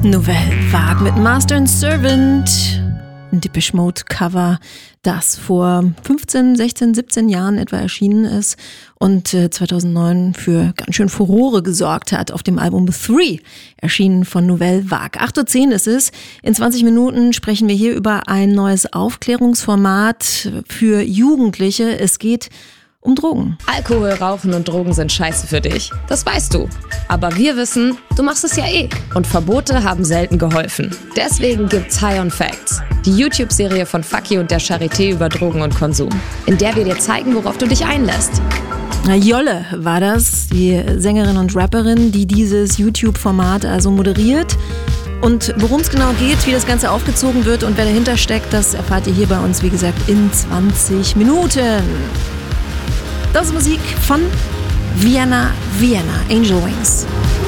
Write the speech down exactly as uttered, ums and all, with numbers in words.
Nouvelle Vague mit Master and Servant. Ein Depeche Mode Cover, das vor fünfzehn, sechzehn, siebzehn Jahren etwa erschienen ist und äh, zweitausendneun für ganz schön Furore gesorgt hat auf dem Album Three, erschienen von Nouvelle Vague. acht Uhr zehn ist es. In zwanzig Minuten sprechen wir hier über ein neues Aufklärungsformat für Jugendliche. Es geht um Drogen. Alkohol, Rauchen und Drogen sind scheiße für dich. Das weißt du. Aber wir wissen, du machst es ja eh. Und Verbote haben selten geholfen. Deswegen gibt's High on Facts, die YouTube-Serie von Fucky und der Charité über Drogen und Konsum, in der wir dir zeigen, worauf du dich einlässt. Na, Jolle war das, die Sängerin und Rapperin, die dieses YouTube-Format also moderiert. Und worum es genau geht, wie das Ganze aufgezogen wird und wer dahinter steckt, das erfahrt ihr hier bei uns, wie gesagt, in zwanzig Minuten. Das ist Musik von Vienna, Vienna, Angel Wings.